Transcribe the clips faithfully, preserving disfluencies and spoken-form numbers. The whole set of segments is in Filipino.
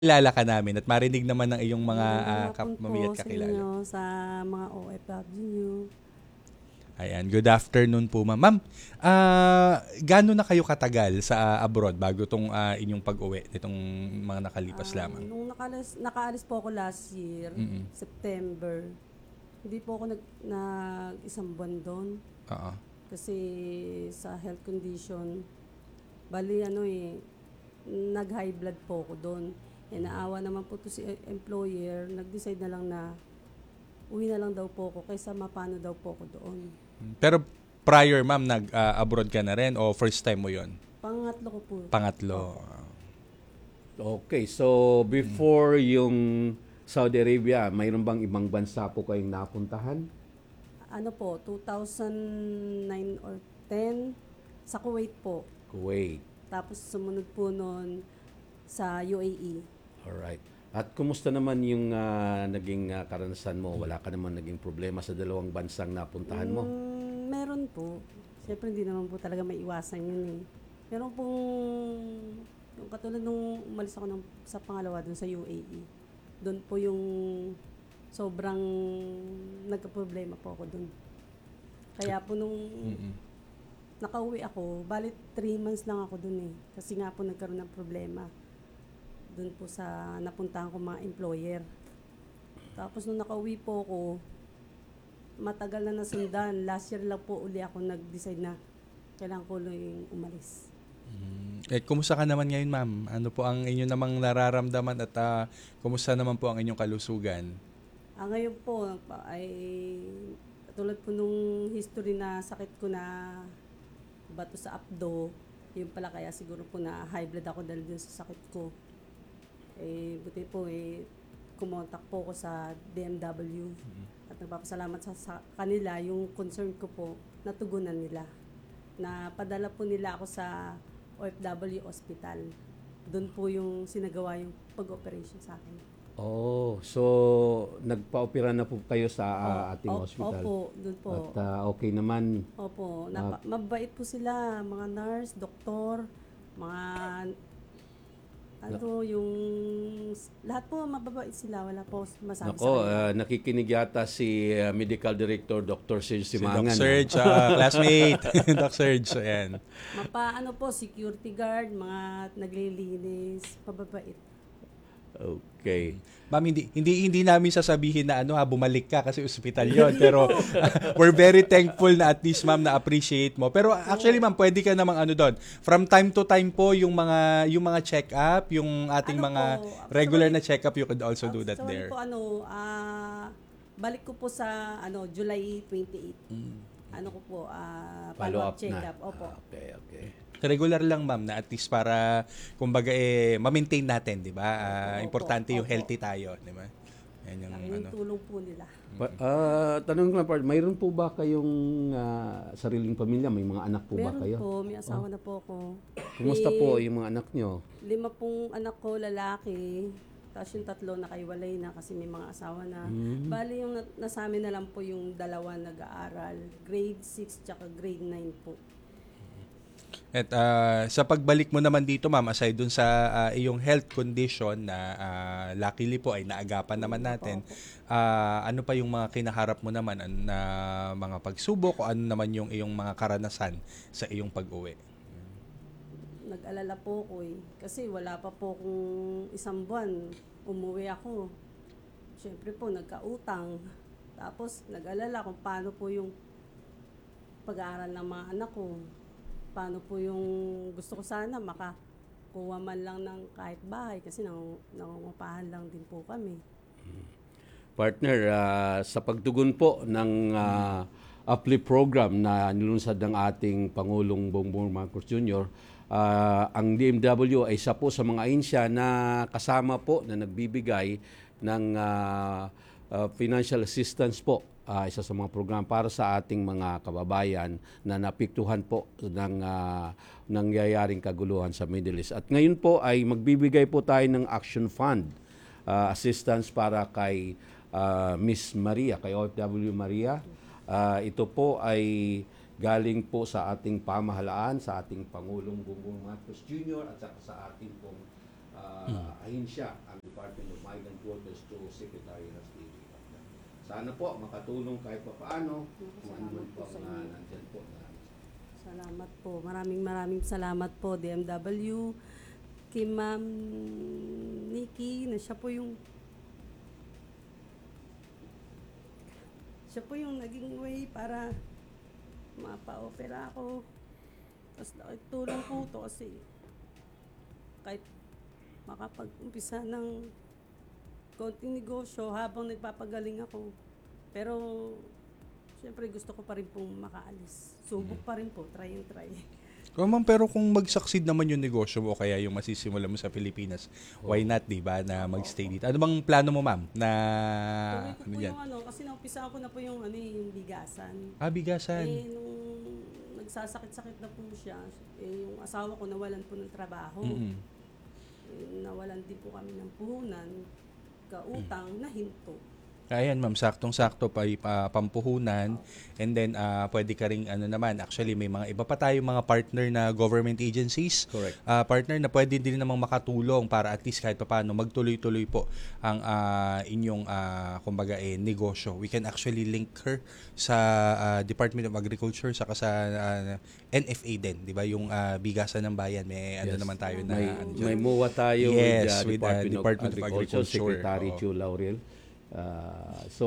kilala ka namin at marinig naman ng iyong mga Magandang uh, hapon kapamilya po at sa kakilala. inyo, sa mga O F W niyo. Ayan, good afternoon po ma'am. Ma'am, ah, gaano na kayo katagal sa ah, abroad bago tong ah, inyong pag-uwi nitong mga nakalipas Ah, lamang? nung nakaalis, nakaalis po ako last year, Mm. September, hindi po ako nag, nag isang buwan doon Oo. kasi sa health condition, bali ano eh, nag-high blood po ako doon. Eh, naawa naman po to si e- employer, nag-decide na lang na uwi na lang daw po ako kaysa mapano daw po ako doon. Pero prior ma'am, nag-abroad ka na rin o first time mo yon? Pangatlo ko po. Pangatlo. Opo. Okay, so before yung Saudi Arabia, mayroon bang ibang bansa po kayong napuntahan? Ano po, two thousand nine or ten sa Kuwait po. Kuwait. Tapos sumunod po noon sa U A E. Alright. At kumusta naman yung ah, naging ah, karanasan mo? Wala ka naman naging problema sa dalawang bansang napuntahan mo? Mm, meron po. Siyempre hindi naman po talaga may iwasan yun eh. Meron pong, yung katulad nung umalis ako ng, sa pangalawa dun sa U A E. Doon po yung sobrang nagka-problema po ako dun. Kaya po nung Mm-mm. nakauwi ako, balit three months lang ako dun eh. Kasi nga po nagkaroon ng problema. Dun po sa napuntahan ko mga employer. Tapos nung nakauwi po ako, matagal na nasundan. Last year lang po uli ako nag-decide na kailangan ko lang umalis. Eh, kumusta ka naman ngayon ma'am? Ano po ang inyo namang nararamdaman at ah, kumusta naman po ang inyong kalusugan? Ah, ngayon po pa- ay tulad po nung history na sakit ko na bato sa abdo, yun pala kaya siguro po na high blood ako dahil dun sa sakit ko. Eh, buti po eh, kumontak po ako sa D M W at nagpapasalamat sa, sa kanila yung concern ko po natugunan nila. Na padala po nila ako sa O F W hospital. Doon po yung sinagawa yung pag-operation sa akin. Oh, so nagpa-opera na po kayo sa ah, ating O- hospital. Opo, doon po. At ah, okay naman. Opo, napa, mabait po sila, mga nurse, doktor, mga ano yung lahat po mababait sila, wala po masabi sa Nako, kanila. ah, nakikinig yata si ah, Medical Director Doctor Serge Si Simangan. Doc ah. Serge, ah, classmate. Doc Serge, ayan. Mapa ano po, security guard, mga naglilinis, pababait. Okay. Ma'am, hindi, hindi hindi namin sasabihin na ano ha, bumalik ka kasi ospital yon. Pero we're very thankful na at least ma'am na appreciate mo. Pero actually ma'am, pwede ka namang ano doon. From time to time po yung mga yung mga check-up, yung ating Ano mga po, regular actually- na check-up, you could also do that Actually there. po ano, ah balik ko po sa ano July twenty-eighth. Ano ko po, ah Follow follow-up up na. check-up. Opo. Ah, okay, okay. Regular lang ma'am na at least para kumbaga eh ma-maintain natin, 'di ba? Ah, Opo, importante yung opo. healthy tayo, di ba? Yan yung Ayun yung ano. tulong po nila. Pa- ah, tanong ko lang, part, mayroon po ba kayong ah, sariling pamilya? May mga anak po ba Meron kayo? po, may asawa na po ako. Kumusta May po yung mga anak nyo? Lima pong anak ko lalaki. Tapos yung tatlo nakaiwalay na kasi may mga asawa na. Bali yung na- nasa amin na lang po yung dalawa nag-aaral. Grade six tsaka grade nine po. At ah, sa pagbalik mo naman dito, ma'am, aside dun sa ah, iyong health condition na ah, luckily po ay naagapan naman natin, ah, ano pa yung mga kinaharap mo naman an- na mga pagsubok o ano naman yung iyong mga karanasan sa iyong pag-uwi? Nag-alala po ko eh. Kasi wala pa po kung isang buwan. Umuwi ako. Siyempre po, nagkautang. Tapos nag-alala kung paano po yung pag-aaral ng mga anak ko. Paano po yung gusto ko sana makakuha man lang ng kahit bahay kasi nang, nangungupahan lang din po kami. Partner, ah, sa pagtugon po ng uh, uplift program na nilunsad ng ating Pangulong Bongbong Marcos Junior, ah, ang D M W ay isa po sa mga ahensya na kasama po na nagbibigay ng ah, ah, financial assistance po. Ah, isa sa mga program para sa ating mga kababayan na napiktuhan po ng ah, nangyayaring kaguluhan sa Middle East. At ngayon po ay magbibigay po tayo ng Action Fund ah, assistance para kay ah, Miss Maria, kay O F W Maria. Ah, ito po ay galing po sa ating pamahalaan, sa ating Pangulong Bongbong Marcos Junior at saka sa ating pong uh, ahinsya ang Department of Migrant Workers to Secretary Rastidi. Sana po makatulong kahit pa paano kung ano man po Salamat po sa na inyo. nandyan po. Na, Salamat po. Maraming maraming salamat po, D M W, kay Ma'am Nikki, na siya po yung siya po yung naging way para mapa-opera ako. Tapos nakitulong po to kasi kahit makapag-umpisa ng konting negosyo habang nagpapagaling ako. Pero siyempre gusto ko pa rin pong makaalis. Subok pa rin po, try and try. Oh, ma'am, pero kung mag-succeed naman yung negosyo mo, kaya yung masisimula mo sa Pilipinas, why not, di ba, na mag-stay dito? Ano bang plano mo, ma'am, na Tuloy ko ano po yan? yung ano, kasi naumpisa ko na po yung ano, eh, yung bigasan. Ah, bigasan. Eh, nung nagsasakit-sakit na po siya, eh, yung asawa ko nawalan po ng trabaho. Mm-mm. Eh, nawalan din po kami ng puhunan, kautang, nahinto. Ayan, ma'am, saktong-sakto pa uh, pampuhunan, and then uh, pwede ka ring ano naman, actually may mga iba pa tayong mga partner na government agencies. Correct. Uh, partner na pwede din namang makatulong para at least kahit paano magtuloy-tuloy po ang uh, inyong uh, kumbaga eh, negosyo. We can actually link her sa uh, Department of Agriculture saka sa uh, N F A din, 'di ba? Yung uh, bigasan ng bayan, may ano Yes. naman tayo na may, ano may dyan. M O A tayo Yes, with, with, uh, uh, Department, Department of of Agriculture, Agriculture. Secretary Oo. Chu Laurel. Uh, so,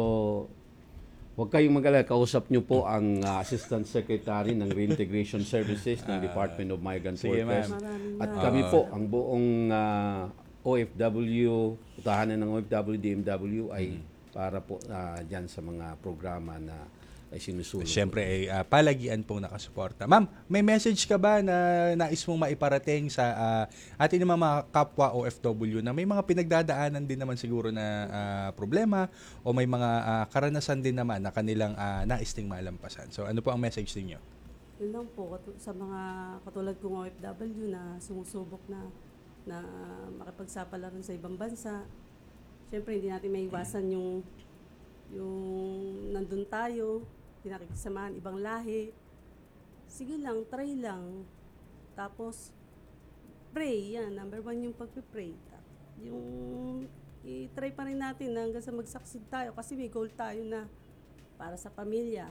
huwag kayong mag-alala. Kausap nyo po ang uh, Assistant Secretary ng Reintegration Services ng Department of Migrant sige, Workers. ma'am. Maraming At maraming kami po, ang buong uh, O F W, utahanan ng O F W, D M W ay para po uh, dyan sa mga programa na ay sinusulong. Siyempre, ay uh, palagian pong nakasuporta. Ma'am, may message ka ba na nais mong maiparating sa uh, ating naman mga kapwa O F W na may mga pinagdadaanan din naman siguro na uh, problema o may mga uh, karanasan din naman na kanilang uh, nais ding malampasan. So, ano po ang message ninyo? Yun lang po, katu- sa mga katulad kong O F W na sumusubok na na makipagsapalaran sa ibang bansa. Siyempre, hindi natin maiwasan yung yung nandun tayo, pinakikisamahan ibang lahi. Sige lang, try lang. Tapos, pray. Yan, number one yung pagpipray. Yung i-try pa rin natin na hanggang sa mag-succeed tayo kasi may goal tayo na para sa pamilya.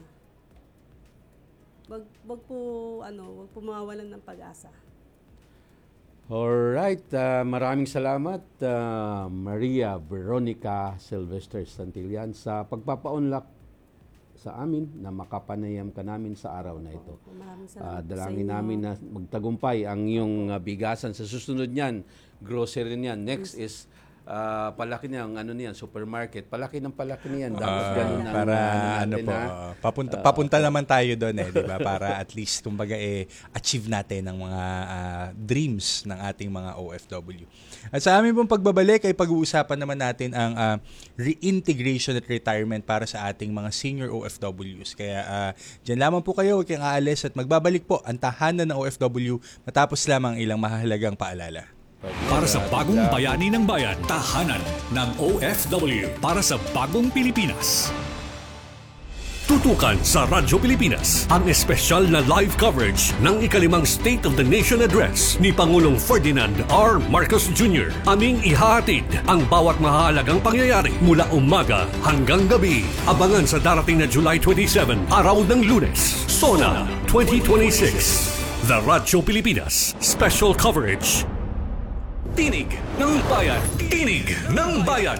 Wag, wag po, ano, wag po mawawalan ng pag-asa. Alright, uh, maraming salamat uh, Maria Veronica Sylvester Santillan sa pagpapaunlak sa amin na makapanayam ka namin sa araw na ito. Maraming Uh, salamat po sa dalangin inyo. namin na magtagumpay ang iyong uh, bigasan sa susunod niyan, grocery niyan. Next is uh, palaki niya ang ano niyan, supermarket. Palaki ng palaki niyan. Dapat Ah, ganun ang para ano natin, po, ha? uh, papunta papunta naman tayo doon eh, 'di ba? Para at least kumbaga eh achieve natin ang mga ah, dreams ng ating mga O F W. At sa aming pong pagbabalik ay pag-uusapan naman natin ang ah, reintegration at retirement para sa ating mga senior O F Ws. Kaya uh, diyan lamang po kayo, huwag kayong aalis at magbabalik po ang tahanan ng O F W matapos lamang ilang mahalagang paalala. Para sa bagong bayani ng bayan, tahanan ng O F W para sa bagong Pilipinas. Tutukan sa Radyo Pilipinas ang espesyal na live coverage ng ikalimang State of the Nation Address ni Pangulong Ferdinand R. Marcos Junior Aming ihahatid ang bawat mahalagang pangyayari mula umaga hanggang gabi. Abangan sa darating na July twenty-seven, araw ng Lunes, SONA twenty twenty-six. The Radyo Pilipinas Special Coverage. Tinig ng Bayan. Tinig ng Bayan.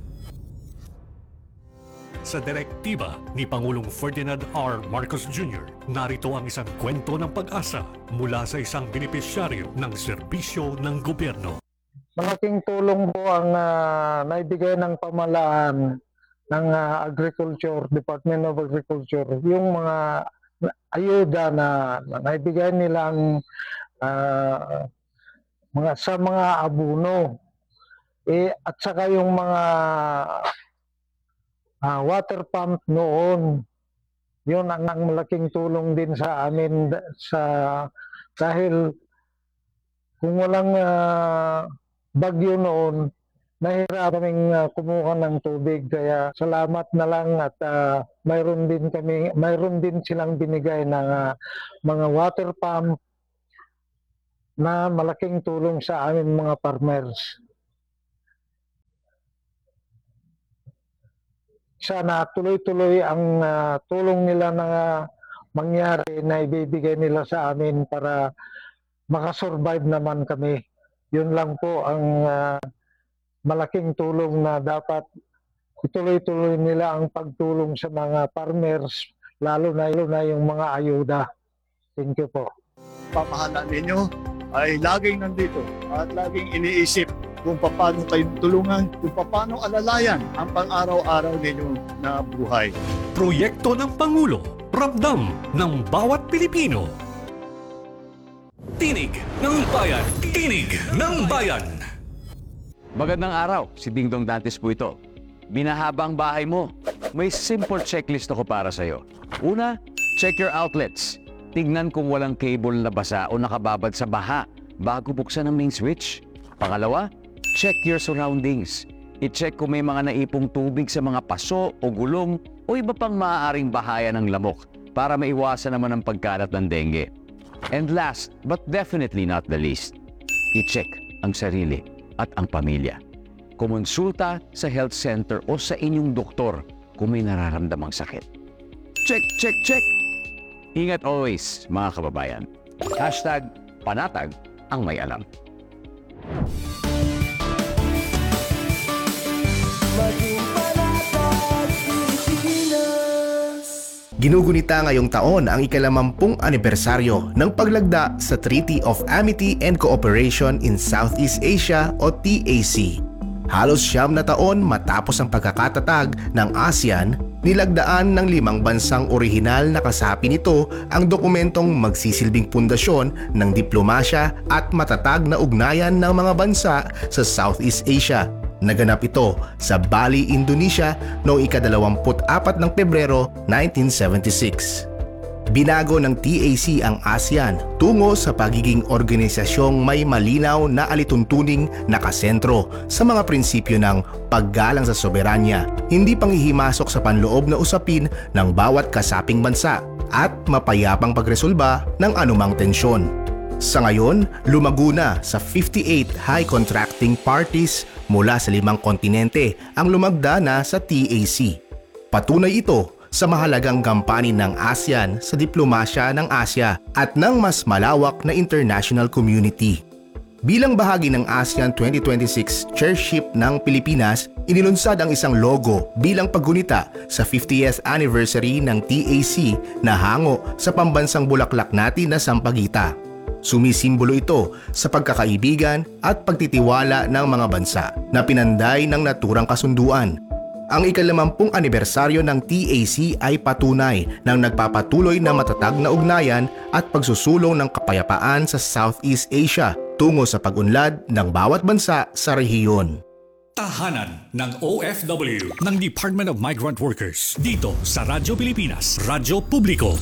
Sa direktiba ni Pangulong Ferdinand R. Marcos Junior, narito ang isang kwento ng pag-asa mula sa isang benepisyaryo ng serbisyo ng gobyerno. Malaking tulong po ang ah, naibigay ng pamahalaan ng ah, Agriculture, Department of Agriculture, yung mga ayuda na, na naibigay nilang ah, mga sa mga abuno eh, at saka yung mga ah, water pump noon. Yun ang, ang malaking tulong din sa amin da- sa dahil kung walang ah, bagyo noon, nahirap kaming ah, kumuha ng tubig. Kaya salamat na lang at ah, mayroon din kami, mayroon din silang binigay na ah, mga water pump na malaking tulong sa amin mga farmers. Sana tuloy-tuloy ang ah, tulong nila na mangyari na ibibigay nila sa amin para makasurvive naman kami. Yun lang po ang ah, malaking tulong na dapat ituloy-tuloy nila ang pagtulong sa mga farmers, lalo na, lalo na yung mga ayuda. Thank you po. Pamahalaan ninyo ay laging nandito at laging iniisip kung paano kayo tulungan, kung paano alalayan ang pang-araw-araw ninyo na buhay. Proyekto ng Pangulo, ramdam ng bawat Pilipino. Tinig ng Bayan, tinig ng bayan. Magandang araw, si Dingdong Dantes po ito. Binahaba ang bahay mo. May simple checklist ako para sa'yo. Una, check your outlets. Tignan kung walang cable na basa o nakababad sa baha bago buksan ang main switch. Pangalawa, check your surroundings. I-check kung may mga naipong tubig sa mga paso o gulong o iba pang maaaring bahaya ng lamok para maiwasan naman ang pagkalat ng dengue. And last, but definitely not the least, i-check ang sarili at ang pamilya. Kumonsulta sa health center o sa inyong doktor kung may nararamdamang sakit. Check, check, check! Ingat always, mga kababayan. Hashtag panatag ang may alam. Ginugunita ngayong taon ang ikalamampung anibersaryo ng paglagda sa Treaty of Amity and Cooperation in Southeast Asia o T A C. Halos siyam na taon matapos ang pagkakatatag ng ASEAN, nilagdaan ng limang bansang orihinal na kasapi nito ang dokumentong magsisilbing pundasyon ng diplomasya at matatag na ugnayan ng mga bansa sa Southeast Asia. Naganap ito sa Bali, Indonesia noong ikadalawamput apat ng Pebrero nineteen seventy-six. Binago ng T A C ang ASEAN tungo sa pagiging organisasyong may malinaw na alituntuning nakasentro sa mga prinsipyo ng paggalang sa soberanya, hindi panghihimasok sa panloob na usapin ng bawat kasaping bansa at mapayapang pagresolba ng anumang tensyon. Sa ngayon, lumago na sa fifty-eight high contracting parties mula sa limang kontinente ang lumagda na sa T A C. Patunay ito sa mahalagang gampanin ng ASEAN sa diplomasya ng Asya at ng mas malawak na international community. Bilang bahagi ng ASEAN twenty twenty-six Chairship ng Pilipinas, inilunsad ang isang logo bilang paggunita sa fiftieth anniversary ng T A C na hango sa pambansang bulaklak natin na Sampaguita. Sumisimbolo ito sa pagkakaibigan at pagtitiwala ng mga bansa na pinanday ng naturang kasunduan. Ang ikalamampung anibersaryo ng T A C ay patunay ng nagpapatuloy na matatag na ugnayan at pagsusulong ng kapayapaan sa Southeast Asia tungo sa pag-unlad ng bawat bansa sa rehiyon. Tahanan ng O F W ng Department of Migrant Workers dito sa Radyo Pilipinas, Radyo Publiko.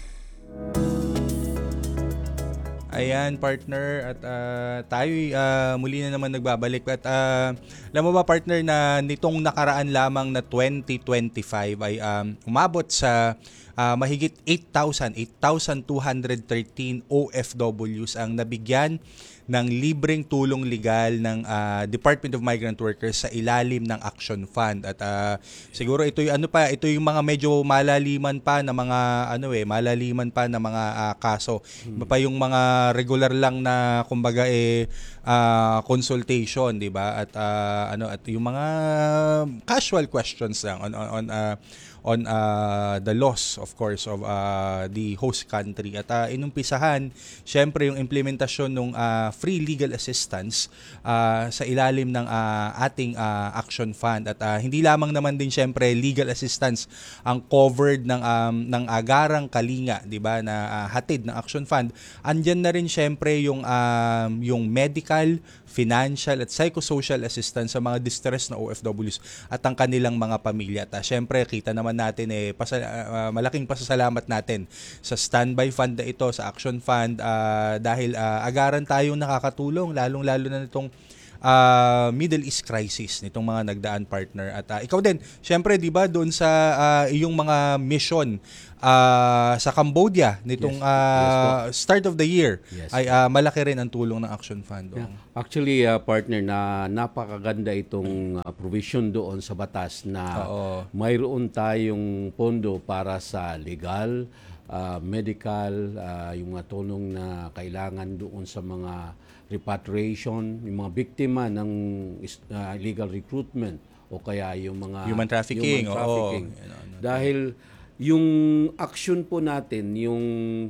Ayan, partner, at uh, tayo uh, muli na naman nagbabalik. At uh, alam mo ba, partner, na nitong nakaraan lamang na twenty twenty-five ay um, umabot sa uh, mahigit eight thousand, eight thousand two hundred thirteen O F Ws ang nabigyan ng libreng tulong legal ng uh, Department of Migrant Workers sa ilalim ng Action Fund. At uh, siguro ito yung ano pa, ito yung mga medyo malaliman pa na mga ano eh, malaliman pa na mga uh, kaso. Iba pa yung mga regular lang na kumbaga eh uh, consultation, 'di ba? At uh, ano at yung mga casual questions lang on on, on uh, on uh, the laws, of course, of uh, the host country. At uh, inumpisahan, syempre, yung implementasyon ng uh, free legal assistance uh, sa ilalim ng uh, ating uh, Action Fund. At uh, hindi lamang naman din, syempre, legal assistance ang covered ng um, ng agarang kalinga, di ba, na uh, hatid ng Action Fund. Andyan na rin, syempre, yung, um, yung medical, financial at psychosocial assistance sa mga distressed na O F Ws at ang kanilang mga pamilya. At uh, syempre, kita naman natin eh pasa, uh, malaking pasasalamat natin sa standby fund na ito, sa Action Fund, uh, dahil uh, agaran tayong nakakatulong, lalong-lalo na nitong ah, Middle East crisis nitong mga nagdaan, partner. At ah, ikaw din, syempre, 'di ba, doon sa ah, iyong mga mission ah, sa Cambodia nitong Yes. ah, start of the year Yes. ay ah, malaki rin ang tulong ng Action Fund. Yeah. doon. Actually, uh, partner, na napakaganda itong uh, provision doon sa batas na Oo. mayroon tayong pondo para sa legal, uh, medical, uh, yung mga tulong na kailangan doon sa mga repatriation, yung mga biktima ng is- uh, illegal recruitment o kaya yung mga Human trafficking, human oo. trafficking. Ano, ano. Dahil yung action po natin, yung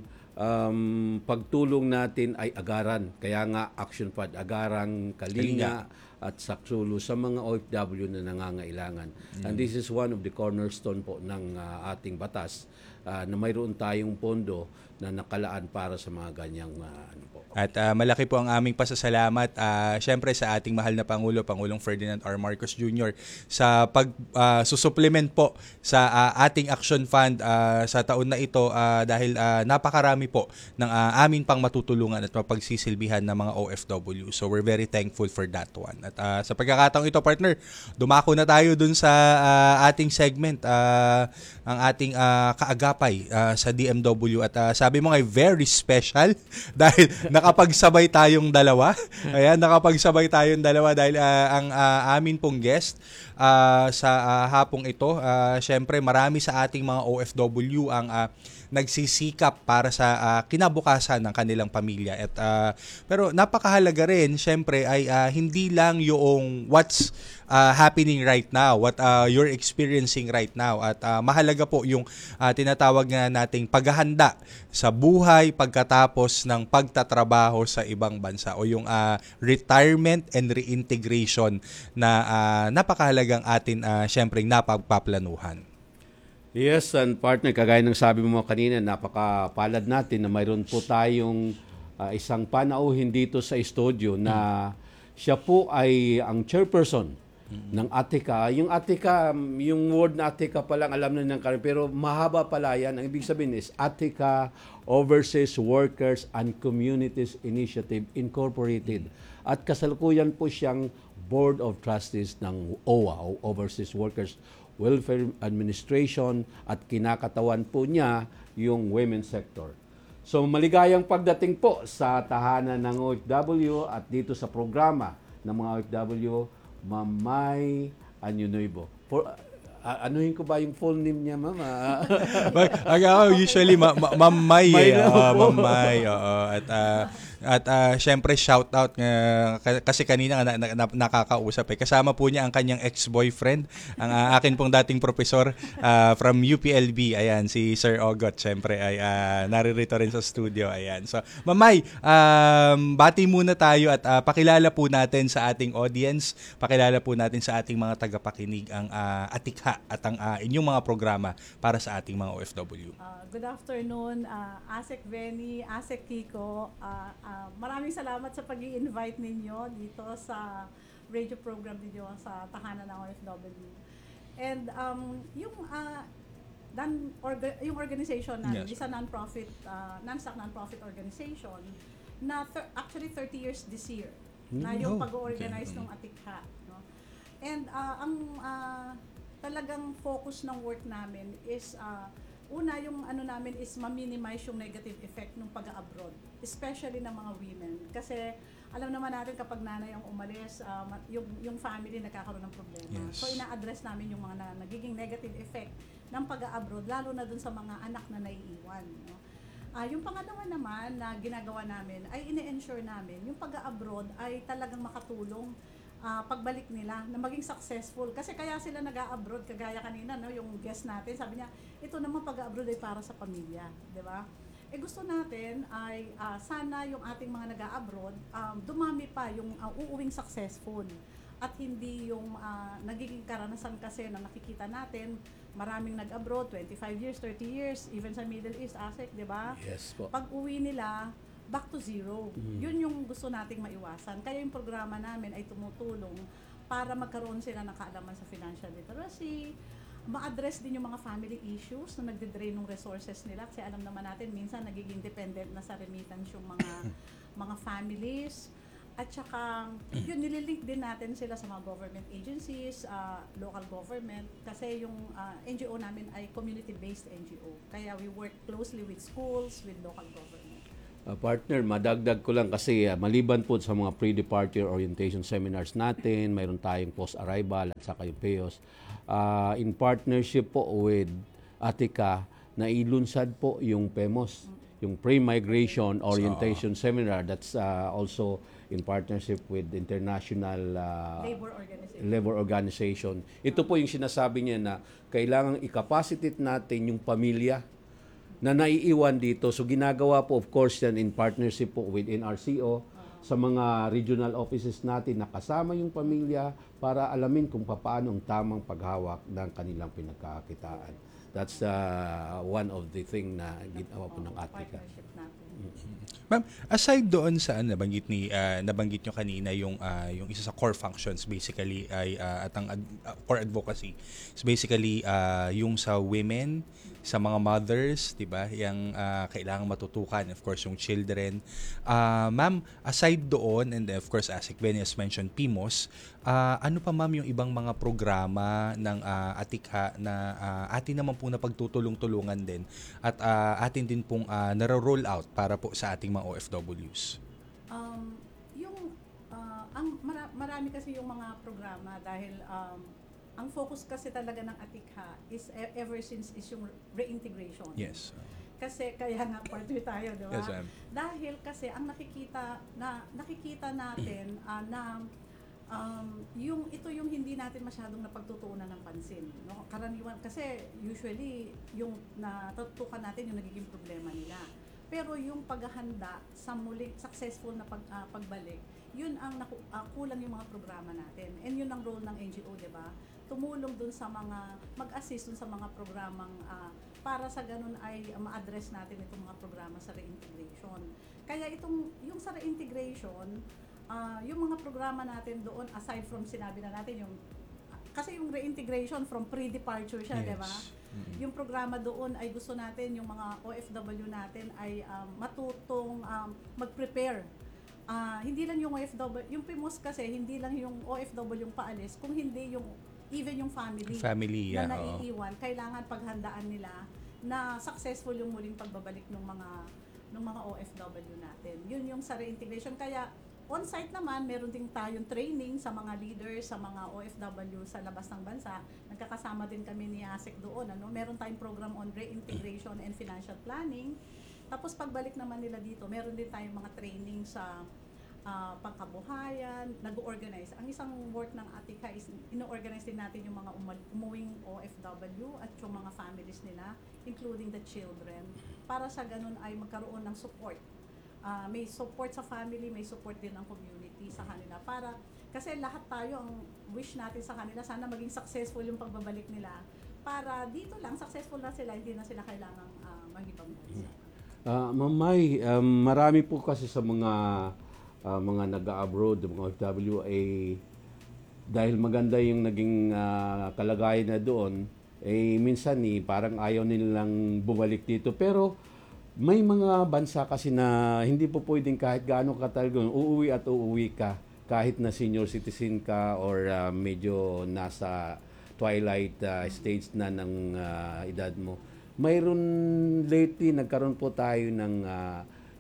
um, pagtulong natin ay agaran. Kaya nga Action Fund, agarang kalinga at saksulu sa mga O F W na nangangailangan. And this is one of the cornerstone po ng uh, ating batas uh, na mayroon tayong pondo na nakalaan para sa mga ganyang uh, ano po. At ah, malaki po ang aming pasasalamat ah, syempre sa ating mahal na Pangulo, Pangulong Ferdinand R. Marcos Junior sa pag ah, susupplement po sa ah, ating Action Fund ah, sa taon na ito ah, dahil ah, napakarami po ng ah, amin pang matutulungan at mapagsisilbihan ng mga O F W. So we're very thankful for that one. At ah, sa pagkakataong ito, partner, dumako na tayo dun sa ah, ating segment, ah, ang ating ah, kaagapay ah, sa D M W. At ah, sabi mo nga, very special dahil nakapagsabay tayong dalawa. Ayan, nakapagsabay tayong dalawa dahil ah, ang ah, amin pong guest ah, sa ah, hapong ito, ah, syempre marami sa ating mga O F W ang ah, nagsisikap para sa ah, kinabukasan ng kanilang pamilya. At ah, pero napakahalaga rin syempre ay ah, hindi lang yung what's ah, happening right now, what ah, you're experiencing right now. At ah, mahalaga po yung ah, tinatawag nga nating paghahanda sa buhay pagkatapos ng pagtatrabaho sa ibang bansa o yung ah, retirement and reintegration na ah, napakahalagang atin ah, syempre napagpaplanuhan. Yes, and partner, kagaya ng sabi mo kanina, napakapalad natin na mayroon po tayong ah, isang panauhin dito sa studio na siya po ay ang chairperson ng Atika. Yung Atika, yung word na Atika pa lang alam na ng karin, pero mahaba pala yan. Ang ibig sabihin is Atika Overseas Workers and Communities Initiative Incorporated. At kasalukuyan po siyang Board of Trustees ng O W A, o Overseas Workers Welfare Administration, at kinakatawan po niya yung women's sector. So maligayang pagdating po sa tahanan ng O F W at dito sa programa ng mga O F W, Ma'am May Anyunuibo. For uh, anuhin ko ba yung full name niya, ma'am? Aga, usually ma- ma- Ma'am May, May eh. na Oo, po. Ma'am May, oo. At ah, at ah, syempre shout out nga ka- kasi kanina nga na, na, na- nakakausap eh. Kasama po niya ang kanyang ex-boyfriend, ang ah, akin pong dating profesor ah, from U P L B. Ayan, si Sir Ogot, syempre ay ah, naririto rin sa studio. Ayan. So, Ma'am May, um, bati muna tayo at ah, pakilala po natin sa ating audience, pakilala po natin sa ating mga tagapakinig ang ah, Atikha at ang ah, inyong mga programa para sa ating mga O F W. Uh, good afternoon, uh, Asek Benny, Asek Kiko. Uh, uh, maraming salamat sa pag-i-invite ninyo dito sa radio program ninyo sa Tahanan ng O F W. And um, yung uh, dan orga, yung organization namin, Yes. is a non-profit, uh, non-stock non-profit organization na thir- actually thirty years this year na yung Oh, pag-organize okay. ng Atikha. No? And uh, ang uh, talagang focus ng work namin is uh, una, yung ano namin is ma-minimize yung negative effect ng pag-abroad, especially ng mga women. Kasi alam naman natin kapag nanay ang umalis, uh, ma- yung, yung family nagkakaroon ng problema. Yes. So ina-address namin yung mga na, nagiging negative effect ng pag-abroad, lalo na dun sa mga anak na naiiwan. No? Uh, yung pangalawa naman na ginagawa namin ay ine-ensure namin yung pag-abroad ay talagang makatulong uh, pagbalik nila na maging successful. Kasi kaya sila nag-a-abroad, kagaya kanina, no, yung guest natin, sabi niya, ito naman pag-abroad ay para sa pamilya, di ba? Eh gusto natin ay uh, sana yung ating mga nag-a-abroad, um, dumami pa yung uh, uuwing successful at hindi yung uh, nagiging karanasan kasi na nakikita natin, maraming nag-abroad, twenty-five years, thirty years, even sa Middle East, Asek, di ba? Yes po. Pag uwi nila, back to zero. Yun yung gusto nating maiwasan. Kaya yung programa namin ay tumutulong para magkaroon sila ng kaalaman sa financial literacy, ma-address din yung mga family issues na nagde-drain ng resources nila. Kasi alam naman natin, minsan nagiging dependent na sa remittance yung mga mga families. At saka, yun, nililink din natin sila sa mga government agencies, ah, local government, kasi yung ah, N G O namin ay community-based N G O. Kaya we work closely with schools, with local government. Uh, partner, madagdag ko lang kasi uh, maliban po sa mga pre-departure orientation seminars natin, mayroon tayong post-arrival at saka yung P E O S. Uh, in partnership po with Atika, na ilunsad po yung P E M O S, yung Pre-Migration Orientation Seminar. That's uh, also in partnership with International uh, Labor Organization. Labor Organization. Ito po yung sinasabi niya na kailangang i-capacitate natin yung pamilya na naiiwan dito. So ginagawa po of course yan in partnership po with N R C O sa mga regional offices natin na kasama yung pamilya para alamin kung paano ang tamang paghawak ng kanilang pinagkakakitaan. That's uh, one of the thing na ginawa po ng Atika. Partnership natin. Ma'am, aside doon sa ano, nabanggit ni ah, nabanggit nyo kanina yung ah, yung isa sa core functions basically ay ah, at ang ad- ah, core advocacy is basically ah, yung sa women, sa mga mothers, 'di ba? Yang ah, kailangang matutukan, of course, yung children. Ah, ma'am, aside doon and of course as Benny has mentioned P M O S, ah, ano pa ma'am yung ibang mga programa ng ah, Atika na ah, atin naman po na pagtutulong-tulungan din at ah, atin din pong ah, naro-roll out para po sa ating mga O F Ws? Um, yung, ah, ang mara- marami kasi yung mga programa dahil um, ang focus kasi talaga ng Atika is e- ever since is yung reintegration. Yes. Kasi kaya nga partner tayo, di ba? Yes, ma'am. Dahil kasi ang nakikita na nakikita natin ah, na um, yung ito yung hindi natin masyadong napagtutuunan ng pansin, no? Karaniwan kasi usually yung natutukan natin yung nagiging problema nila. Pero yung paghahanda sa muling successful na pag, ah, pagbalik, yun ang naku, ah, kulang yung mga programa natin. And yun ang role ng N G O, di ba? Tumulong dun sa mga, mag-assist dun sa mga programang ah, para sa ganun ay ah, ma-address natin itong mga programa sa reintegration. Kaya itong, yung sa reintegration, ah, yung mga programa natin doon, aside from sinabi na natin yung, kasi yung reintegration from pre-departure siya, Yes. di ba? Yung programa doon ay gusto natin, yung mga O F W natin ay um, matutong um, mag-prepare. Ah, hindi lang yung O F W, yung P M O S kasi, hindi lang yung O F W yung paalis, kung hindi yung, even yung family, Family, yeah, na oo. naiiwan, kailangan paghandaan nila na successful yung muling pagbabalik ng mga ng mga O F W natin. Yun yung sa reintegration. Kaya on-site naman, meron din tayong training sa mga leaders, sa mga O F W sa labas ng bansa. Nagkakasama din kami ni ASEC doon. Ano? Meron tayong program on reintegration and financial planning. Tapos pagbalik naman nila dito, meron din tayong mga training sa ah, pangkabuhayan, nag-organize. Ang isang work ng Atika is ino-organize din natin yung mga umal- umuwing O F W at yung mga families nila, including the children, para sa ganun ay magkaroon ng support. Ah, may support sa family, may support din ng community sa kanila para kasi lahat tayo ang wish natin sa kanila sana maging successful yung pagbabalik nila para dito lang successful na sila, hindi na sila kailangang uh, mag-ibang bansa. Uh, Mamay, um, marami po kasi sa mga uh, mga nag-abroad, mga O F W ay dahil maganda yung naging uh, kalagayan na doon, eh minsan eh, parang ayaw nilang bumalik dito. Pero may mga bansa kasi na hindi po pwedeng kahit gaano katagal, uuwi at uuwi ka kahit na senior citizen ka or uh, medyo nasa twilight uh, stage na ng uh, edad mo. Mayroon lately, nagkaroon po tayo ng uh,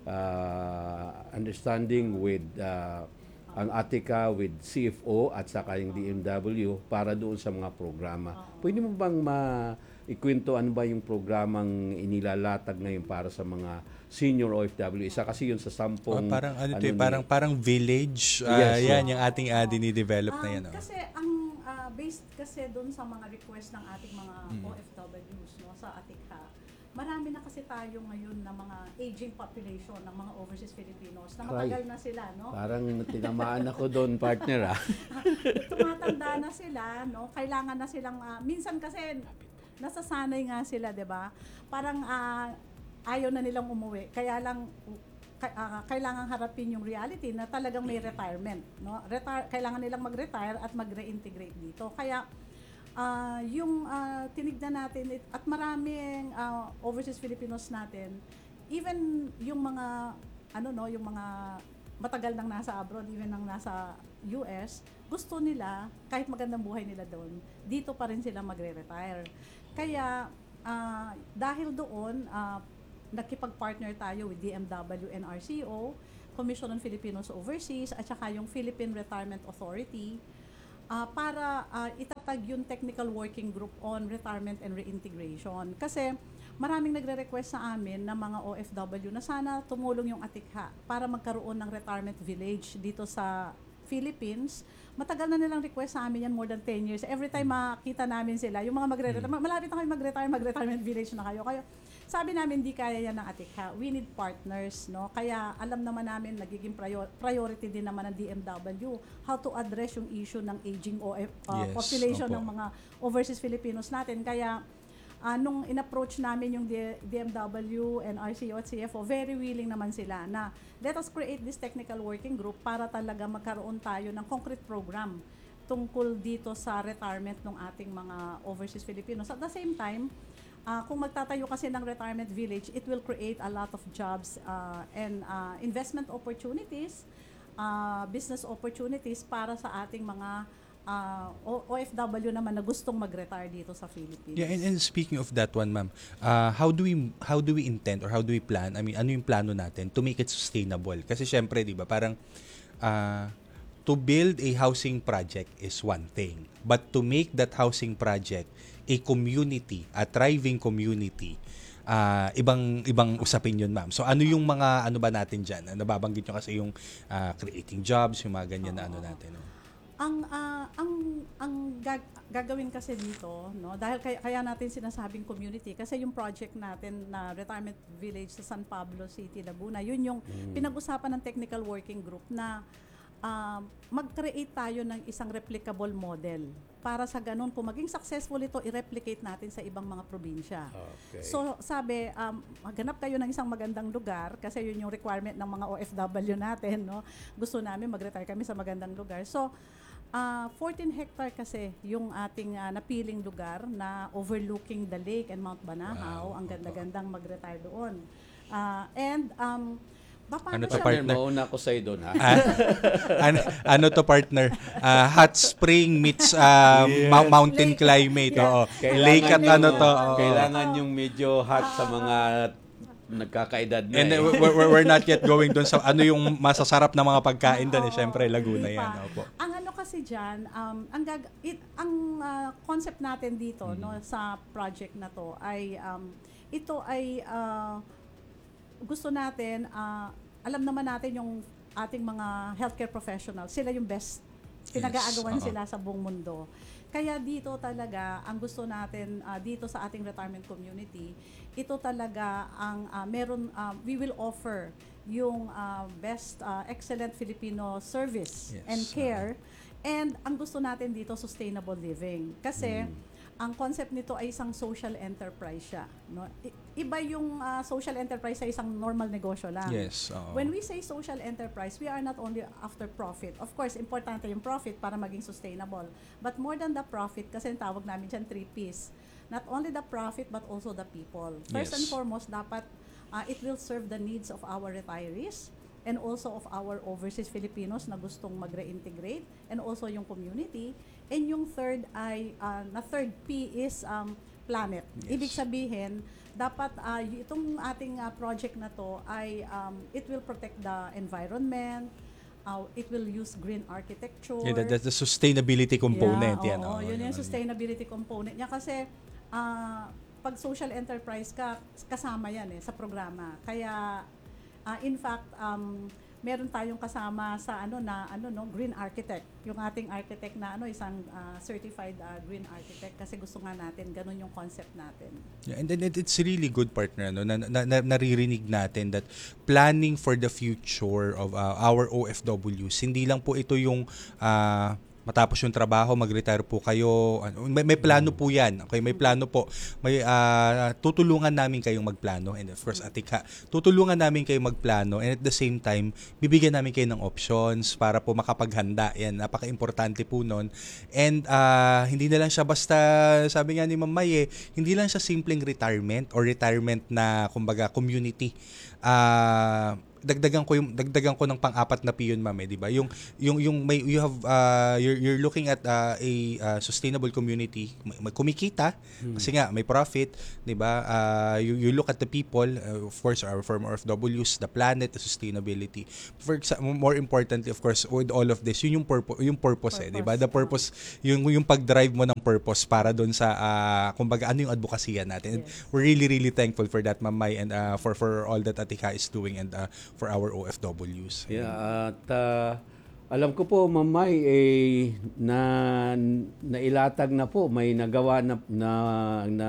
uh, understanding with uh, ang Atika with C F O at saka yung D M W para doon sa mga programa. Pwede mo bang ma-ikwento ano ba yung programang inilalatag ngayon para sa mga senior O F W? Isa kasi yun sa sampung... Oh, parang ano, to, eh, ni- parang parang village. Ah, Yes, yan oh. yung ating uh, dinidevelop na Um, yan. Oh. Kasi ang ah, based kasi doon sa mga request ng ating mga O F Ws no, sa Atika, marami na kasi tayo ngayon na mga aging population ng mga overseas Filipinos na matagal Ay. na sila, no? Parang tinamaan ako doon, partner ah. Tumatanda na sila, no? Kailangan na silang ah, minsan kasi nasasanay nga sila, 'di ba? Parang ah, ayaw na nilang umuwi. Kaya lang ka- ah, kailangan harapin yung reality na talagang may retirement, no? Retire, kailangan nilang mag-retire at mag-reintegrate dito. Kaya ah, yung ah, tinignan natin it- at maraming ah, overseas Filipinos natin, even yung mga ano no, yung mga matagal nang nasa abroad, even nang nasa U S, gusto nila, kahit magandang buhay nila doon, dito pa rin sila magre-retire. Kaya, ah, dahil doon, ah, nakipag-partner tayo with D M W and R C O, Commission on Filipinos Overseas, at saka yung Philippine Retirement Authority, ah, para ah, itatag yung Technical Working Group on Retirement and Reintegration. Kasi maraming nagre-request sa amin na mga O F W na sana tumulong yung Atikha para magkaroon ng retirement village dito sa Philippines. Matagal na nilang request sa amin yan, more than ten years. Every time makita namin sila, yung mga magre-retire, malapit na kayo mag-retire, mag-retirement village na kayo. Kaya sabi namin, di kaya yan ng Atikha. We need partners, no? Kaya alam naman namin, nagiging prior- priority din naman ng D M W how to address yung issue ng aging O F, uh, Yes, population opo. ng mga overseas Filipinos natin. Kaya uh, nung in-approach namin yung D- DMW and R C O at C F O, very willing naman sila na let us create this technical working group para talaga magkaroon tayo ng concrete program tungkol dito sa retirement ng ating mga overseas Filipinos. At the same time, uh, kung magtatayo kasi ng retirement village, it will create a lot of jobs uh, and uh, investment opportunities, uh, business opportunities para sa ating mga uh, O F W naman na gustong mag-retire dito sa Philippines. Yeah, and, and speaking of that one, ma'am, uh, how do we how do we intend or how do we plan? I mean, ano yung plano natin to make it sustainable? Kasi syempre, 'di ba, parang uh, to build a housing project is one thing, but to make that housing project a community, a thriving community, uh, ibang ibang usapin 'yun, ma'am. So ano yung mga ano ba natin diyan? Nababanggit nyo kasi yung uh, creating jobs, yung mga ganyan na ano natin, no? Ang ah, ang ang gag- gagawin kasi dito, no, dahil kaya, kaya natin sinasabing community kasi yung project natin na retirement village sa San Pablo City, Laguna, yun yung pinag-usapan ng technical working group na ah, mag-create tayo ng isang replicable model para sa ganun kung maging successful ito, i-replicate natin sa ibang mga probinsya. Okay. So sabi, um, maghanap kayo ng isang magandang lugar kasi yun yung requirement ng mga O F W natin, no? Gusto namin mag-retire kami sa magandang lugar. So uh, fourteen hectare kasi yung ating uh, napiling lugar na overlooking the lake and Mount Banahaw. Wow. Ang ganda-gandang mag-retire doon. Uh, and um, ba, paano Ano to, siya- partner? Mauna ko sa'yo doon, ha? Ah, ano, ano to, partner? Ah, hot spring meets ah, mou- mountain Lake. climate. Yeah. Oo. Kailangan Lake at yung- ano to. oo. Kailangan yung medyo hot sa mga nagkakaedad na And eh. uh, we're, we're- we're not yet going doon sa ano yung masasarap na mga pagkain doon. Eh. Siyempre, Laguna Hindi yan. pa. Opo. Ang ano kasi diyan, um, ang gag- it, ang ah, concept natin dito, no, sa project na to ay um, ito ay ah, gusto natin, ah, alam naman natin yung ating mga healthcare professionals, sila yung best. Pinag-aagawan oo. sila sa buong mundo. Kaya dito talaga, ang gusto natin ah, dito sa ating retirement community, ito talaga ang ah, meron, ah, we will offer yung ah, best, ah, excellent Filipino service Yes, and care. And ang gusto natin dito, sustainable living. Kasi, ang concept nito ay isang social enterprise siya. No? I- iba yung ah, social enterprise sa isang normal negosyo lang. Yes. oo. When we say social enterprise, we are not only after profit. Of course, importante yung profit para maging sustainable. But more than the profit, kasi ang tawag namin dyan three P's. Not only the profit, but also the people. First Yes. and foremost, dapat uh, it will serve the needs of our retirees and also of our overseas Filipinos na gustong mag-reintegrate and also yung community. And yung third ay, uh, na third P is um, planet. Yes. Ibig sabihin, dapat uh, y- itong ating uh, project na to ay um, it will protect the environment, uh, it will use green architecture. Yeah, that, that's the sustainability component. Yeah, yan. oo, oo, yun yung ano. sustainability component niya kasi ah, pag social enterprise ka, kasama yan eh sa programa. Kaya ah, in fact, um, meron tayong kasama sa ano na ano no green architect. Yung ating architect na ano isang ah, certified ah, green architect kasi gusto nga natin ganun yung concept natin. Yeah, and then it, it's really good, partner, no, na, na, na naririnig natin that planning for the future of uh, our O F Ws, hindi lang po ito yung uh, matapos yung trabaho, mag-retire po kayo. Ano, may, may plano po yan. Okay, may plano po. May uh, tutulungan namin kayong magplano. And of course, Atikha, tutulungan namin kayong magplano. And at the same time, bibigyan namin kayo ng options para po makapaghanda. Yan, napaka-importante po nun. And uh, hindi na lang siya basta, sabi nga ni Ma'am May, eh, hindi lang siya simpleng retirement or retirement na, kumbaga, community. Uh, dagdagan ko yung dagdagan ko ng pang-apat na piyon, ma'am, eh, 'di ba? Yung yung yung may you have uh, you're, you're looking at uh, a uh, sustainable community. May, may kumikita kasi nga may profit, 'di ba? Uh, you you look at the people, uh, of course, our former O F Ws, the planet, the sustainability. For exa- more importantly, of course, with all of this, yun yung purpose, yung purpose, eh, 'di ba? The purpose, yung yung pag-drive mo ng purpose para doon sa uh, kumbaga ano yung advokasya natin. And Yes. we're really really thankful for that, Ma'am Mai, and uh, for for all that Atika is doing, and uh, for our O F Ws. Yeah, at uh, alam ko po, Ma'am Mai, eh, na nailatag na po, may nagawa na na, na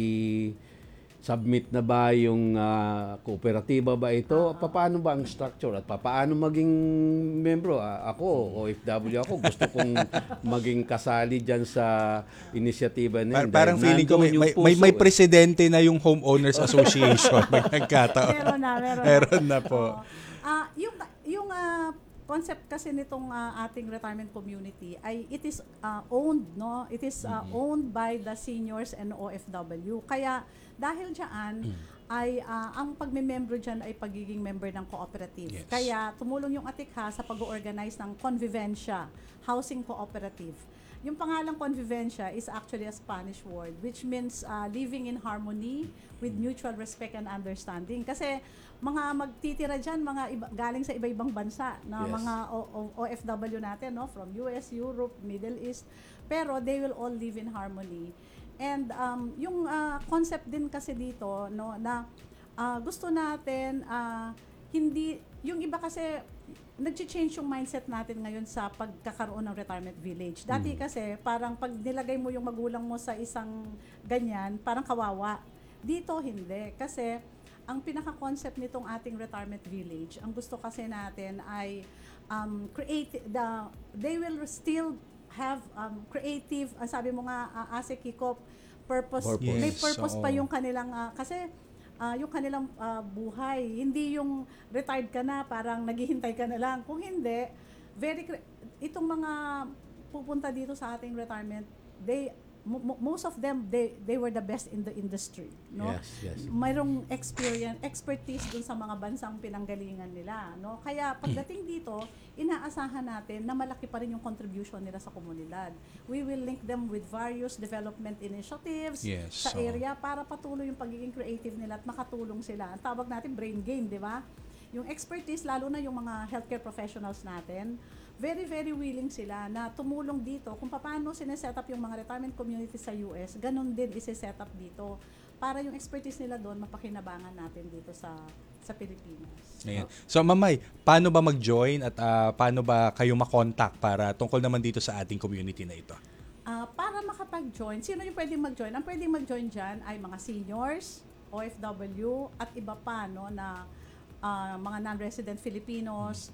i submit na ba yung uh, kooperatiba ba ito? Paano ba ang structure at paano maging membro? Ah, ako, O F W ako, gusto kong maging kasali dyan sa inisyatiba na yun. Par- parang Dahil feeling ko may nandun yung may, may, puso, may eh. presidente na yung Homeowners Association. May nagkataon. Meron na, meron, Meron na po. Oo. Ah, yung yung ah, concept kasi nitong ah, ating retirement community ay it is ah, owned, no? It is ah, owned by the seniors and O F W. Kaya dahil diyan ay ah, ang pagme-membro diyan ay pagiging member ng cooperative. Yes. Kaya tumulong yung Atikha sa pag-organize ng Convivencia Housing Cooperative. Yung pangalang Convivencia is actually a Spanish word which means uh, living in harmony with mutual respect and understanding. Kasi mga magtitira diyan mga iba, galing sa iba-ibang bansa na Yes. mga o- o- O F W natin, no, from U S, Europe, Middle East, pero they will all live in harmony. And um, yung uh, concept din kasi dito, no, na uh, gusto natin uh, hindi yung iba kasi nag-change yung mindset natin ngayon sa pagkakaroon ng retirement village. Dati kasi parang pag nilagay mo yung magulang mo sa isang ganyan, parang kawawa. Dito hindi kasi ang pinaka-concept nitong ating retirement village, ang gusto kasi natin ay um, create the they will still have um, creative, ang sabi mo nga uh, Ase Kiko, purpose, Purpose. may Yes, purpose pa oo. yung kanilang uh, kasi ah, yung kanilang ah, buhay. Hindi yung retired ka na, parang naghihintay ka na lang. Kung hindi, very cre- itong mga pupunta dito sa ating retirement, they mo- mo- most of them they they were the best in the industry, no? Yes, yes. Mayroong experience, expertise dun sa mga bansang pinanggalingan nila, no? Kaya pagdating dito, inaasahan natin na malaki pa rin yung contribution nila sa komunidad. We will link them with various development initiatives Yes, sa so- area para patuloy yung pagiging creative nila at makatulong sila. Ang tawag natin brain game, di ba? Yung expertise, lalo na yung mga healthcare professionals natin, very, very willing sila na tumulong dito kung paano sineset up yung mga retirement community sa U S, ganun din isi-set up dito para yung expertise nila doon mapakinabangan natin dito sa sa Pilipinas. Ayan. So, Mamay, paano ba mag-join at ah, paano ba kayo makontak para tungkol naman dito sa ating community na ito? Ah, para makapag-join, sino yung pwedeng mag-join? Ang pwedeng mag-join dyan ay mga seniors, O F W, at iba pa, no, na ah, mga non-resident Filipinos,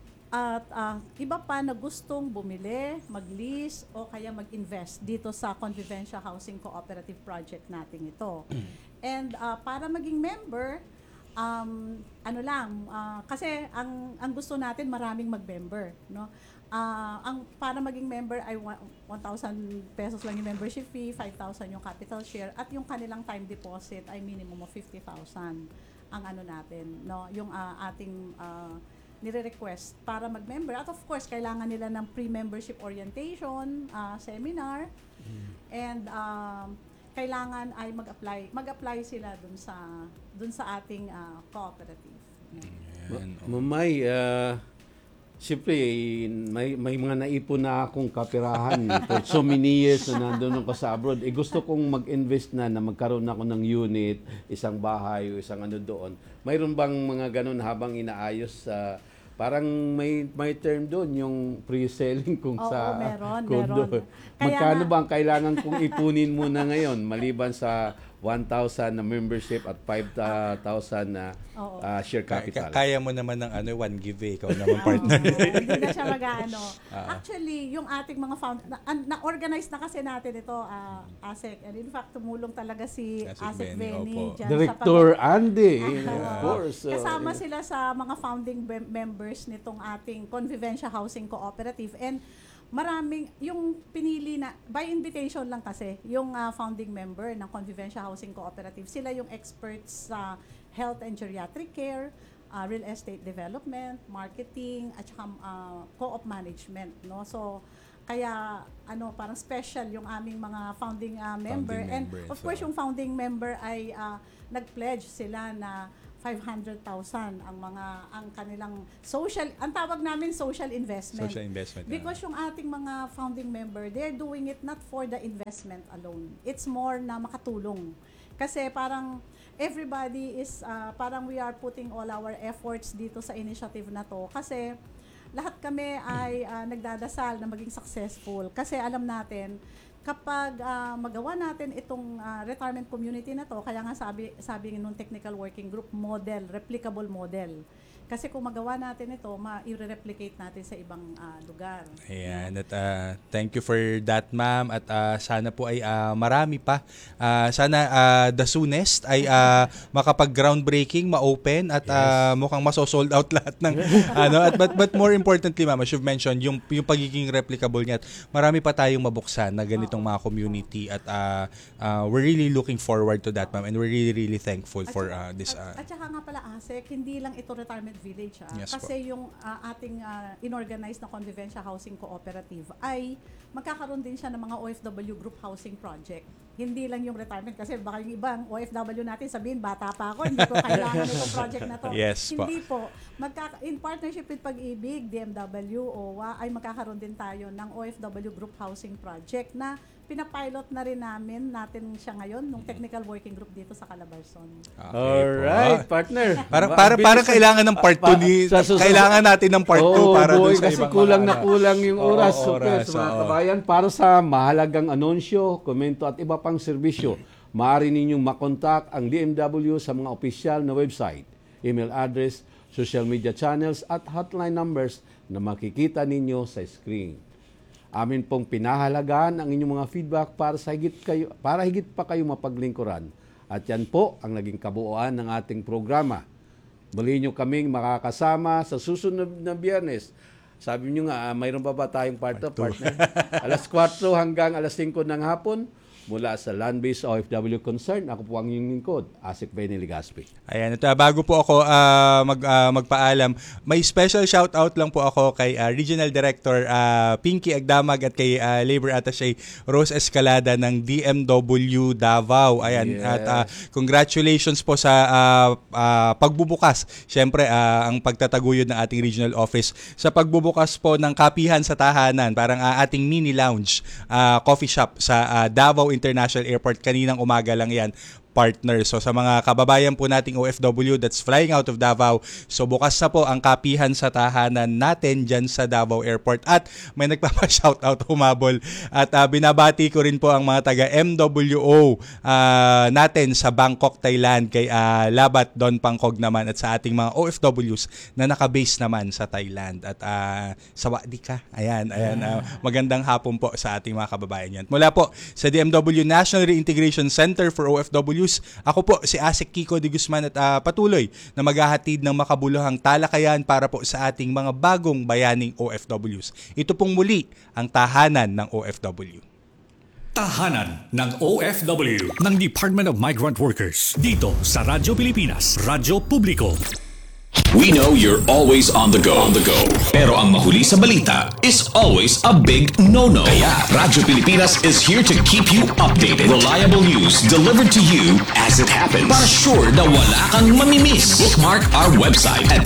at ah, iba pa na gustong bumili, mag-lease, o kaya mag-invest dito sa Convivencia Housing Cooperative Project natin ito. And ah, para maging member, um, ano lang, ah, kasi ang ang gusto natin maraming mag-member, no? Ah, ang para maging member ay one thousand pesos lang yung membership fee, five thousand yung capital share, at yung kanilang time deposit ay minimum of fifty thousand ang ano natin, no? Yung ah, ating ah, nire-request para mag-member. At of course, kailangan nila ng pre-membership orientation, ah, seminar, and um, kailangan ay mag-apply mag-apply sila dun sa dun sa ating ah, cooperative. Ayan. Mamay, uh, siyempre, may, may mga naipon na akong kapirahan for so many years na nandun ako sa abroad. Eh, gusto kong mag-invest na na magkaroon ako ng unit, isang bahay o isang ano doon. Mayroon bang mga ganun habang inaayos sa... parang may may term doon, yung pre-selling kung Oo, sa meron, condo. meron. Kaya Magkano nga- ba ang kailangan kong ipunin muna ngayon maliban sa one thousand na membership at five thousand na Oo. ah, share Ka- capital? ka- kaya mo naman ng ano, one give eh. Ikaw naman, partner. Oo, hindi na siya mag-ano. Actually, yung ating mga found na, an- na-organize na kasi natin ito, ah, ASEC. And in fact, tumulong talaga si ASEC ASEC Benny, Benny opo. dyan Director sa pag- Andy, Ah, of oo. course. uh, Kasama sila sa mga founding mem- members nitong ating Convivencia Housing Cooperative. And maraming, yung pinili na, by invitation lang kasi, yung ah, founding member ng Convivencia Housing Cooperative, sila yung experts sa health and geriatric care, uh, real estate development, marketing, at saka uh, co-op management, no? So kaya ano parang special yung aming mga founding uh, member Founding and member, of course so- yung founding member ay uh, nag-pledge sila na five hundred thousand ang mga ang kanilang social, ang tawag namin social investment. Social investment. Because yung ating mga founding member, they're doing it not for the investment alone. It's more na makatulong. Kasi parang everybody is, uh, parang we are putting all our efforts dito sa initiative na to. Kasi lahat kami ay uh, nagdadasal na maging successful. Kasi alam natin, kapag uh, magawa natin itong uh, retirement community na to, kaya nga sabi, sabi nung technical working group, model, replicable model. Kasi kung magawa natin ito, ma-i-replicate natin sa ibang uh, lugar. Ayan. At uh, thank you for that, ma'am. At uh, sana po ay uh, marami pa. Uh, sana uh, the soonest ay uh, makapag-groundbreaking, ma-open at uh, mukhang maso-sold out lahat ng ano. At but, but more importantly, ma'am, as you've mentioned, yung, yung pagiging replicable niya. At marami pa tayong mabuksan na ganitong mga community. At uh, uh, we're really looking forward to that, ma'am. And we're really, really thankful for uh, this. Uh, At, at saka nga pala, Asek, hindi lang ito retirement village. Ah. Yes, Kasi yung uh, ating uh, inorganize na Convivencia Housing Cooperative ay magkakaroon din siya ng mga O F W group housing project. Hindi lang yung retirement kasi baka yung ibang O F W natin sabihin, bata pa ako, hindi ko kailangan itong project na to. Yes, hindi po. Magkaka- in partnership with Pag-ibig, D M W, O W A, ay magkakaroon din tayo ng O F W group housing project na pinapilot na rin namin natin siya ngayon nung technical working group dito sa Calabarzon. okay Alright, po. partner. Para Ba- para bilis- para kailangan ng part two ni Sa susunod- kailangan natin ng part two Oo, para boy, dun sa kasi ibang kulang mga na kulang yung Oo, oras. oras, So, mga oo. kabayan, para sa mahalagang anunsyo, komento at iba pang serbisyo, maaari ninyong makontak ang D M W sa mga opisyal na website, email address, social media channels at hotline numbers na makikita ninyo sa screen. Amin pong pinahalagaan ang inyong mga feedback para sa higit kayo para higit pa kayo mapaglingkuran. At yan po ang naging kabuuan ng ating programa. Muli nyo kaming makakasama sa susunod na Biyernes. Sabi nyo nga, ah, mayroon pa ba tayong part two, partner? alas kwatro hanggang alas singko ng hapon mula sa Land-Based O F W Concern. Ako po ang inyong lingkod, Asik Benny Ligaspi. Ayan, ito, bago po ako uh, mag, uh, magpaalam, may special shout out lang po ako kay uh, Regional Director uh, Pinky Agdamag at kay uh, Labor Attaché Rose Escalada ng D M W Davao. Ayan, Yes. at uh, congratulations po sa uh, uh, pagbubukas. Siyempre, uh, ang pagtataguyod ng ating regional office sa pagbubukas po ng kapihan sa tahanan, parang uh, ating mini lounge, uh, coffee shop sa uh, Davao International Airport. Kaninang umaga lang yan, partner. So sa mga kababayan po nating O F W that's flying out of Davao, so bukas na po ang kapihan sa tahanan natin dyan sa Davao Airport. At may nagpapa-shoutout, humabol. At uh, binabati ko rin po ang mga taga M W O uh, natin sa Bangkok, Thailand, kay uh, Labat Don Pangkog naman, at sa ating mga O F Ws na nakabase naman sa Thailand. At uh, sawadi ka. Ayan, ayan. Uh, magandang hapon po sa ating mga kababayan yan. Mula po sa D M W National Reintegration Center for O F W, ako po si Asik Kiko de Guzman, at uh, patuloy na maghahatid ng makabuluhang talakayan para po sa ating mga bagong bayaning O F Ws. Ito pong muli ang tahanan ng O F W. Tahanan ng O F W ng Department of Migrant Workers dito sa Radyo Pilipinas, Radyo Publiko. We know you're always on the go. On the go. Pero ang mahuli sa balita is always a big no-no. Kaya Radyo Pilipinas is here to keep you updated. Reliable news delivered to you as it happens. Para sure na wala kang mamimiss. Bookmark our website at